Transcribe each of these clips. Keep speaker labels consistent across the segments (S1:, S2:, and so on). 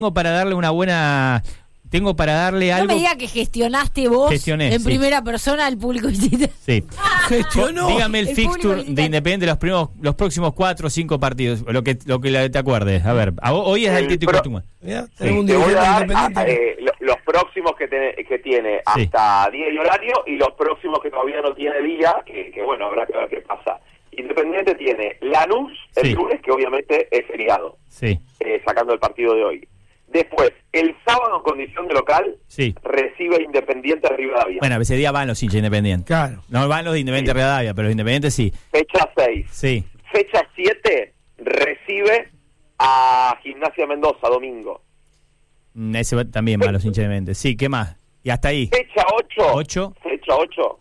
S1: Tengo para darle algo.
S2: No me diga que gestionaste vos.
S1: Gestioné,
S2: en primera persona al público visitante.
S1: Sí.
S3: Gestionó.
S1: Dígame el fixture de Independiente los próximos 4 o 5 partidos, lo que te acuerdes. A ver, hoy es el título que tú.
S4: Te voy a dar los próximos que tiene hasta día y horario, y los próximos que todavía no tiene día, que bueno, habrá que ver qué pasa. Independiente tiene Lanús el lunes, que obviamente es feriado, sacando el partido de hoy. Después, el sábado en condición de local, recibe Independiente de Rivadavia.
S1: Bueno, ese día van los hinchas Independientes.
S3: Claro.
S1: No van los de Independiente de Rivadavia, pero los Independientes sí.
S4: Fecha 6.
S1: Sí.
S4: Fecha 7, recibe a Gimnasia Mendoza, domingo.
S1: Ese también van los hinchas Independientes. Sí, ¿qué más? Y hasta ahí.
S4: Fecha 8. Fecha 8.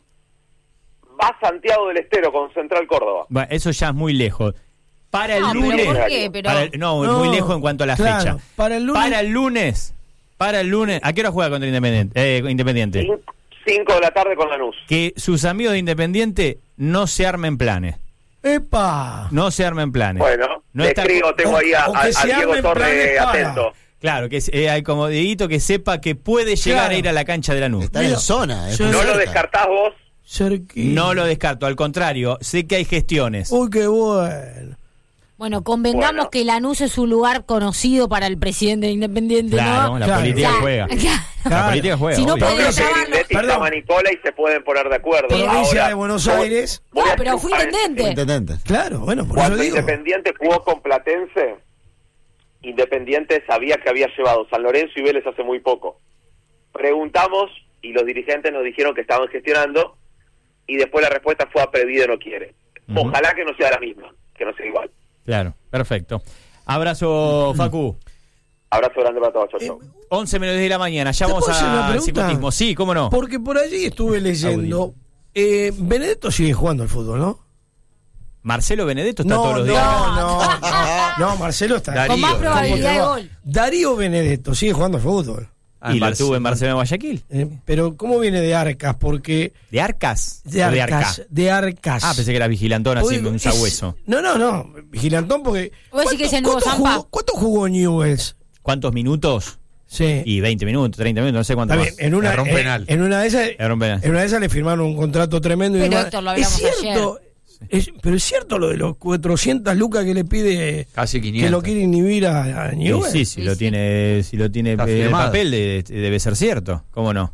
S4: Va Santiago del Estero con Central Córdoba.
S1: Bueno, eso ya es muy lejos. Para el lunes.
S2: ¿Por qué?
S1: Muy lejos en cuanto a la fecha.
S3: Para el lunes.
S1: ¿A qué hora juega contra Independiente?
S4: 5 de la tarde con Lanús.
S1: Que sus amigos de Independiente no se armen planes.
S3: ¡Epa!
S1: No se armen planes.
S4: Bueno,
S1: no
S4: tengo ahí a Diego Torre atento.
S1: Claro, que hay como Dieguito que sepa que puede llegar a ir a la cancha de Lanús.
S5: Está en zona.
S4: No lo descartás vos.
S3: Cerquita.
S1: No lo descarto, al contrario, sé que hay gestiones.
S3: Uy, qué bueno.
S2: Bueno, convengamos que Lanús es un lugar conocido para el presidente de Independiente,
S1: claro,
S2: ¿no?
S1: La política juega. La política juega.
S2: Si no
S1: obvio.
S2: puede llamarlo.
S4: Manicola y se pueden poner de acuerdo.
S3: Provincia de Buenos Aires.
S2: No, pero fue intendente.
S3: Claro, bueno, por
S4: cuando
S3: eso digo.
S4: Independiente jugó con Platense, Independiente sabía que había llevado San Lorenzo y Vélez hace muy poco. Preguntamos y los dirigentes nos dijeron que estaban gestionando, y después la respuesta fue a Previde no quiere. Ojalá que no sea la misma, que no sea igual.
S1: Claro, perfecto. Abrazo, Facu.
S4: Abrazo grande para todos, chau.
S1: 11:10 de la mañana, ya vamos al ciclismo. Sí, cómo no.
S3: Porque por allí estuve leyendo. Benedetto sigue jugando al fútbol, ¿no?
S1: Marcelo Benedetto está todos los días.
S3: No, Marcelo está
S1: Darío,
S2: con más probabilidad de gol.
S3: Darío Benedetto sigue jugando al fútbol.
S1: Y lo tuvo en Barcelona, Guayaquil.
S3: Pero ¿cómo viene de Arcas? Porque
S1: ¿de Arcas?
S3: De Arcas.
S1: Ah, pensé que era Vigilantón así con un sabueso.
S3: No. Vigilantón porque.
S2: ¿Vos decís que es el nuevo Zampa?
S3: ¿Cuánto jugó Newell's?
S1: ¿Cuántos minutos?
S3: Sí.
S1: Y 20 minutos, 30 minutos, no sé cuánto más.
S3: En una de esas le firmaron un contrato tremendo.
S2: Pero Héctor, lo hablamos ayer.
S3: Pero es cierto lo de los 400 lucas que le pide,
S5: casi 500,
S3: que lo quiere inhibir a Newell's.
S1: Sí, si lo tiene el papel debe ser cierto, ¿cómo no?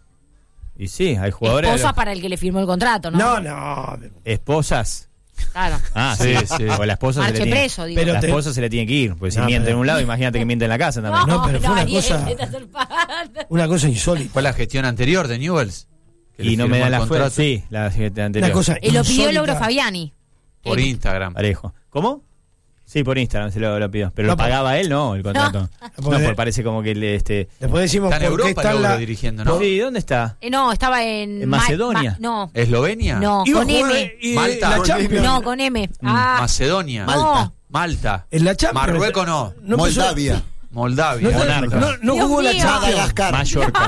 S1: Y sí, hay jugadores.
S2: Esposa para el que le firmó el contrato, ¿no?
S3: No.
S1: ¿Esposas?
S2: Claro.
S1: Ah, sí. O la esposa
S2: Marche
S1: se le tiene.
S2: Preso, digo.
S1: Pero la esposa se le tiene que ir, pues si miente en un lado, imagínate que miente en la casa también.
S3: No, pero fue una cosa insólita.
S5: Fue la gestión anterior de Newell's.
S1: Y no me da la fuerza. Sí, la gestión anterior.
S2: Lo pidió Logro Fabiani.
S5: Por Instagram.
S1: Parejo. ¿Cómo? Sí, por Instagram se lo pidió. Pero lo pagaba él, no, el contrato. No, porque parece como que
S3: Después decimos
S5: está en Europa Logro dirigiendo, ¿no?
S1: Sí, ¿dónde está?
S2: No, estaba en
S1: Macedonia.
S2: No.
S5: ¿Eslovenia?
S2: No, con M.
S5: Malta.
S2: No, con M.
S5: Macedonia. Malta.
S3: En la Champions.
S5: Marruecos no.
S3: Moldavia. No jugó la Champions.
S1: Mallorca.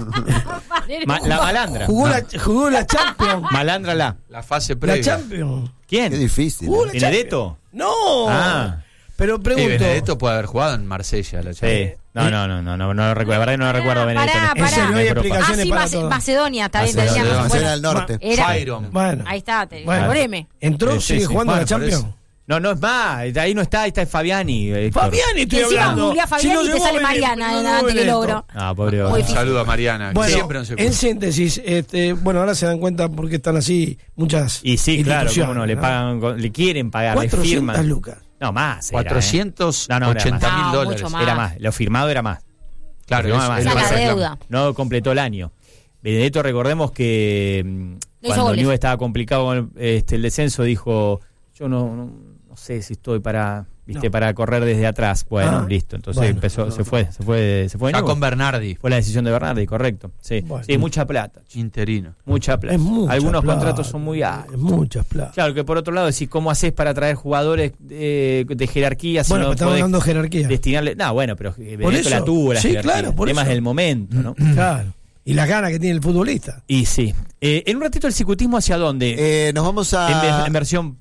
S1: La Malandra.
S3: Jugó la Champions.
S1: Malandra
S5: la fase previa.
S3: La Champions.
S1: ¿Quién?
S5: Qué difícil.
S1: ¿Benedetto?
S3: No. Pero pregunto.
S5: Benedetto puede haber jugado en Marsella. La Champions.
S1: No lo recuerdo. La verdad que no recuerdo a Benedetto.
S3: Pará. No hay explicaciones para todo.
S2: Macedonia, está bien.
S5: Macedonia del Norte.
S3: Byron. Bueno.
S2: Ahí está, por M.
S3: ¿Entró? ¿Sigue jugando la Champions?
S1: No es más, ahí no está, ahí está Fabiani.
S3: Fabiani estoy hablando.
S2: Si Fabiani te sale Mariana antes que Logro.
S1: Pobre.
S5: Un saludo a Mariana.
S3: Bueno,
S5: siempre nos
S3: en síntesis, ahora se dan cuenta por qué están así muchas.
S1: Y sí, claro, cómo no, le pagan, le quieren pagar, le firman.
S3: 400 lucas.
S1: No, más.
S5: 480.000 dólares.
S1: Era más, lo firmado era más.
S5: Claro,
S2: es la deuda.
S1: No completó el año. Benedetto, recordemos que cuando Newell's estaba complicado con el descenso, dijo, yo no sé si estoy para correr desde atrás. Bueno, listo. Entonces se fue.
S5: Está con Bernardi.
S1: Fue la decisión de Bernardi, correcto. Sí, mucha plata.
S5: Interino.
S1: Mucha plata. Algunos contratos son muy altos.
S3: Es mucha plata.
S1: Claro, que por otro lado, decís, ¿cómo haces para traer jugadores de jerarquía? Si
S3: bueno, estamos hablando de jerarquía.
S1: Destinarle. No, bueno, pero Benedetto la tuvo, la jerarquía.
S3: Claro, por
S1: temas
S3: eso.
S1: del momento, ¿no?
S3: Claro. Y las ganas que tiene el futbolista.
S1: Y sí. En un ratito, ¿el ciclismo hacia dónde?
S5: Nos vamos a.
S1: En versión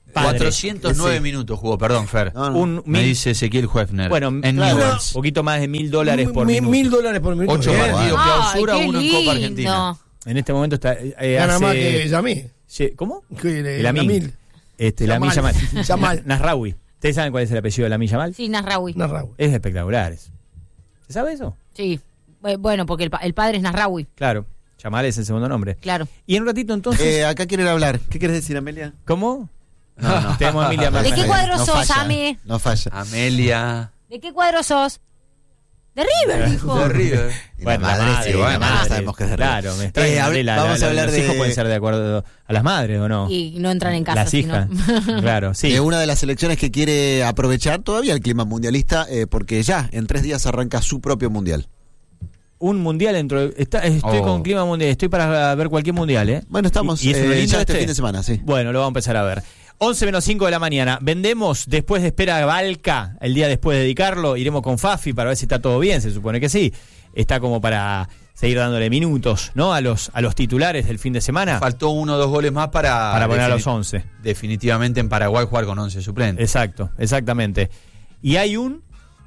S5: 409 minutos jugó, perdón, Fer. Me dice Ezequiel Huefner.
S1: Bueno, en Newell's, poquito más de $1,000 por minuto.
S3: $1,000 por minuto.
S5: 8 partidos clausura, 1 en Copa Argentina.
S1: En este momento está.
S3: Gana más que Yamil.
S1: ¿Cómo?
S3: El Amin.
S1: Lamine Yamal. Nasraoui. ¿Ustedes saben cuál es el apellido de Lamine Yamal?
S2: Sí, Nasraoui.
S1: Es espectacular eso. ¿Se sabe eso?
S2: Sí. Bueno, porque el padre es Nasraoui.
S1: Claro. Yamal es el segundo nombre.
S2: Claro.
S1: Y en un ratito entonces.
S6: Acá quieren hablar. ¿Qué quieres decir, Amelia?
S1: ¿Cómo? No. Tenemos a Amelia
S2: ¿De qué cuadro sos, Ame?
S6: No falla.
S5: Amelia.
S2: ¿De qué cuadro sos? De River, dijo.
S5: De River.
S1: Bueno,
S6: la madre
S1: sabemos que es de River. Claro, me extraña.
S6: Vamos a hablar
S1: los hijos pueden ser de acuerdo a las madres, ¿o no?
S2: Y no entran en casa.
S1: Las hijas. Claro, sí.
S6: Una de las selecciones que quiere aprovechar todavía el clima mundialista, porque ya en 3 días arranca su propio mundial.
S1: Un mundial estoy con clima mundial, estoy para ver cualquier mundial,
S6: Bueno, estamos
S1: ¿Y es uno lindo
S6: ya este fin de semana, sí.
S1: Bueno, lo vamos a empezar a ver. 11:05 de la mañana. Vendemos después de espera Balca, el día después de dedicarlo, iremos con Fafi para ver si está todo bien, se supone que sí. Está como para seguir dándole minutos, ¿no? A los titulares del fin de semana.
S5: Faltó 1 o 2 goles más para
S1: poner a los 11.
S5: Definitivamente en Paraguay jugar con 11 suplentes.
S1: Exacto, exactamente. Y hay un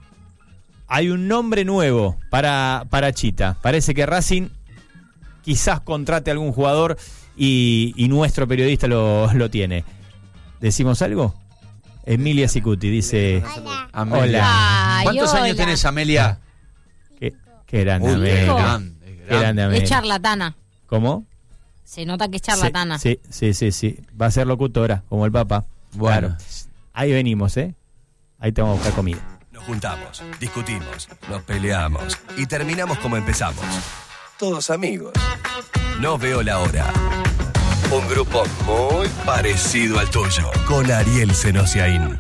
S1: nombre nuevo para Chita. Parece que Racing quizás contrate a algún jugador y nuestro periodista lo tiene. ¿Decimos algo? Emilia Cicuti dice...
S2: Hola.
S1: Hola.
S5: ¿Cuántos años tenés, Amelia?
S1: Qué grande, Amelia. Qué grande, Amelia.
S2: Es charlatana.
S1: ¿Cómo?
S2: Se nota que es charlatana.
S1: Sí. Va a ser locutora, como el Papa.
S5: Bueno.
S1: Claro. Ahí venimos, Ahí te vamos a buscar comida.
S7: Nos juntamos, discutimos, nos peleamos y terminamos como empezamos. Todos amigos. No veo la hora. Un grupo muy parecido al tuyo, con Ariel Senosiaín.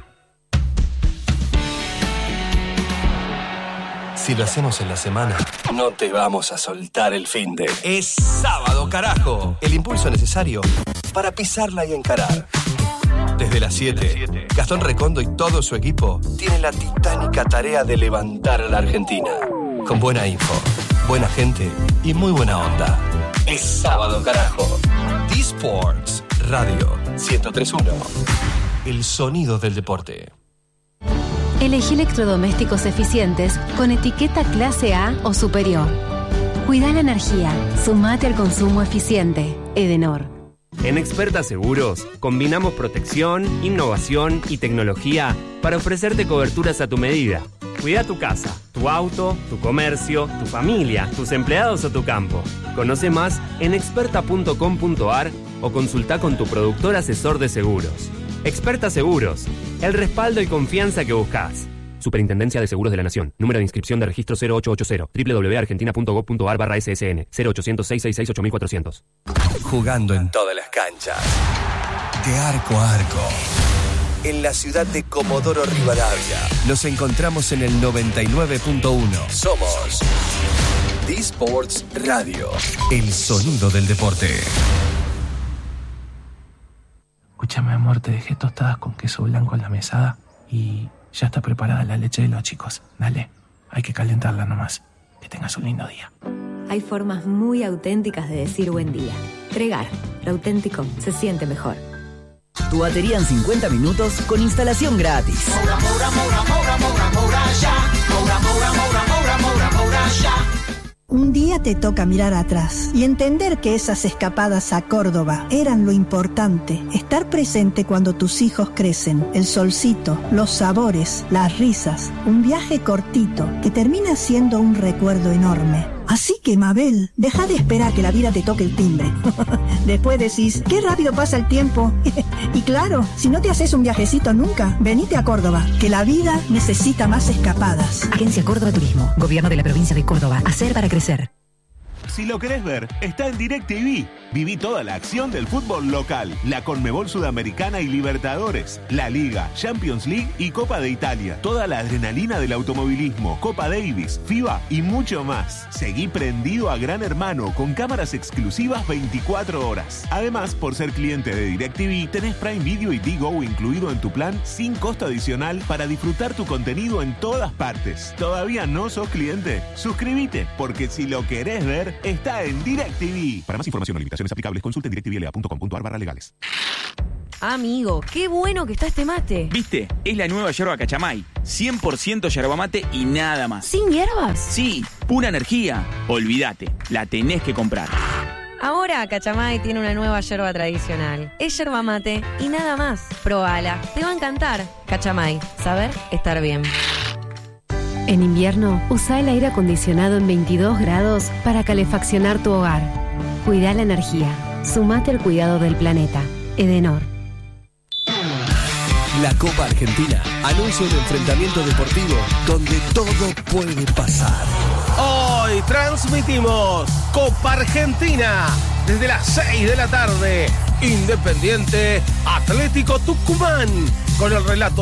S7: Si lo hacemos en la semana, no te vamos a soltar el finde. Es sábado, carajo. El impulso necesario para pisarla y encarar. Desde las 7, Gastón Recondo y todo su equipo tienen la titánica tarea de levantar a la Argentina. Con buena info, buena gente y muy buena onda. Es sábado, carajo. D-Sports Radio 103.1. El sonido del deporte.
S8: Elegí electrodomésticos eficientes con etiqueta clase A o superior. Cuida la energía. Sumate al consumo eficiente. Edenor.
S9: En Experta Seguros, combinamos protección, innovación y tecnología para ofrecerte coberturas a tu medida. Cuida tu casa, tu auto, tu comercio, tu familia, tus empleados o tu campo. Conoce más en experta.com.ar o consulta con tu productor asesor de seguros. Experta Seguros, el respaldo y confianza que buscas. Superintendencia de Seguros de la Nación. Número de inscripción de registro 0880. www.argentina.gov.ar/SSN. 0800-666-8400.
S7: Jugando en todas las canchas. De arco a arco. En la ciudad de Comodoro Rivadavia. Nos encontramos en el 99.1. Somos D-Sports Radio. El sonido del deporte.
S10: Escúchame, amor, te dejé tostadas con queso blanco en la mesada y ya está preparada la leche de los chicos. Dale, hay que calentarla nomás. Que tengas un lindo día.
S11: Hay formas muy auténticas de decir buen día. Pregar, lo auténtico se siente mejor.
S12: Tu batería en 50 minutos con instalación gratis.
S13: Un día te toca mirar atrás y entender que esas escapadas a Córdoba eran lo importante. Estar presente cuando tus hijos crecen, el solcito, los sabores, las risas. Un viaje cortito que termina siendo un recuerdo enorme. Así que, Mabel, deja de esperar que la vida te toque el timbre. Después decís, qué rápido pasa el tiempo. Y claro, si no te haces un viajecito nunca, venite a Córdoba, que la vida necesita más escapadas.
S14: Agencia Córdoba Turismo, Gobierno de la Provincia de Córdoba. Hacer para crecer.
S15: Si lo querés ver, está en DirecTV. Viví toda la acción del fútbol local, la Conmebol Sudamericana y Libertadores, la Liga, Champions League y Copa de Italia. Toda la adrenalina del automovilismo, Copa Davis, FIBA y mucho más. Seguí prendido a Gran Hermano con cámaras exclusivas 24 horas. Además, por ser cliente de DirecTV, tenés Prime Video y Digo incluido en tu plan sin costo adicional para disfrutar tu contenido en todas partes. ¿Todavía no sos cliente? Suscríbete, porque si lo querés ver, está en DirecTV. Para más información o limitaciones aplicables, consulte en directvla.com.ar/legales.
S16: Amigo, qué bueno que está este mate.
S17: ¿Viste? Es la nueva yerba Cachamay. 100% yerba mate y nada más.
S16: ¿Sin hierbas?
S17: Sí, pura energía. Olvídate, la tenés que comprar.
S16: Ahora Cachamay tiene una nueva yerba tradicional. Es yerba mate y nada más. Probala, te va a encantar. Cachamay, saber estar bien.
S8: En invierno, usa el aire acondicionado en 22 grados para calefaccionar tu hogar. Cuida la energía. Sumate al cuidado del planeta. Edenor.
S7: La Copa Argentina anuncia un enfrentamiento deportivo donde todo puede pasar.
S3: Hoy transmitimos Copa Argentina desde las 6 de la tarde. Independiente Atlético Tucumán con el relato